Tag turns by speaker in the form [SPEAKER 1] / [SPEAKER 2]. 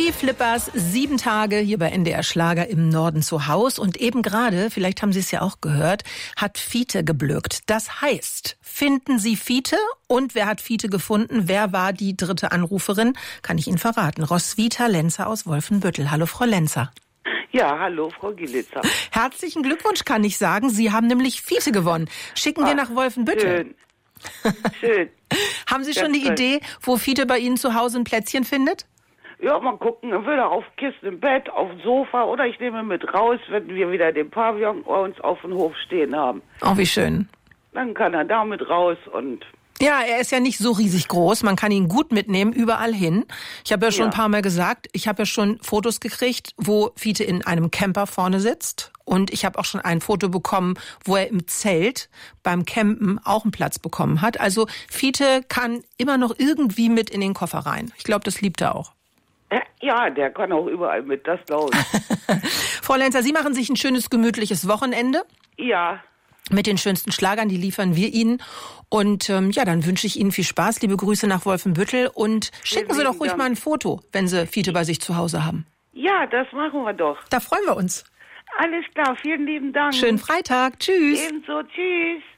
[SPEAKER 1] Die Flippers, 7 Tage hier bei NDR Schlager im Norden zu Haus. Und eben gerade, vielleicht haben Sie es ja auch gehört, hat Fiete geblökt. Das heißt, finden Sie Fiete? Und wer hat Fiete gefunden? Wer war die dritte Anruferin? Kann ich Ihnen verraten. Roswitha Lenzer aus Wolfenbüttel. Hallo, Frau Lenzer.
[SPEAKER 2] Ja, hallo, Frau Gilitzer.
[SPEAKER 1] Herzlichen Glückwunsch, kann ich sagen. Sie haben nämlich Fiete gewonnen. Schicken wir nach Wolfenbüttel.
[SPEAKER 2] Schön.
[SPEAKER 1] Haben Sie schon eine Idee, wo Fiete bei Ihnen zu Hause ein Plätzchen findet?
[SPEAKER 2] Ja, mal gucken, entweder auf Kisten im Bett, auf dem Sofa oder ich nehme mit raus, wenn wir wieder den Pavillon bei uns auf dem Hof stehen haben.
[SPEAKER 1] Oh, wie schön.
[SPEAKER 2] Dann kann er da mit raus und...
[SPEAKER 1] Ja, er ist ja nicht so riesig groß. Man kann ihn gut mitnehmen, überall hin. Ich habe ja schon ein paar Mal gesagt, ich habe ja schon Fotos gekriegt, wo Fiete in einem Camper vorne sitzt. Und ich habe auch schon ein Foto bekommen, wo er im Zelt beim Campen auch einen Platz bekommen hat. Also Fiete kann immer noch irgendwie mit in den Koffer rein. Ich glaube, das liebt er auch.
[SPEAKER 2] Ja, der kann auch überall mit, das glaube ich.
[SPEAKER 1] Frau Lenzer, Sie machen sich ein schönes, gemütliches Wochenende.
[SPEAKER 2] Ja.
[SPEAKER 1] Mit den schönsten Schlagern, die liefern wir Ihnen. Und dann wünsche ich Ihnen viel Spaß. Liebe Grüße nach Wolfenbüttel. Und schicken Sie doch ruhig mal ein Foto, wenn Sie Fiete bei sich zu Hause haben.
[SPEAKER 2] Ja, das machen wir doch.
[SPEAKER 1] Da freuen wir uns.
[SPEAKER 2] Alles klar, vielen lieben Dank.
[SPEAKER 1] Schönen Freitag. Tschüss.
[SPEAKER 2] Ebenso, tschüss.